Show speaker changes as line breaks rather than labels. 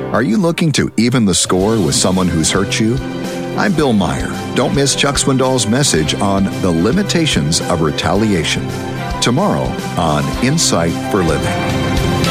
Are you looking to even the score with someone who's hurt you? I'm Bill Meyer. Don't miss Chuck Swindoll's message on the limitations of retaliation. Tomorrow on Insight for Living.